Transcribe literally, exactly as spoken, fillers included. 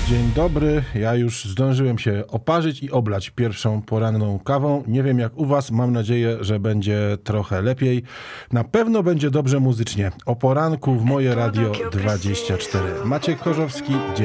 Dzień dobry, ja już zdążyłem się oparzyć i oblać pierwszą poranną kawą. Nie wiem jak u was, mam nadzieję, że będzie trochę lepiej. Na pewno będzie dobrze muzycznie. O poranku w Moje Radio dwadzieścia cztery. Maciek Chorzowski, dzień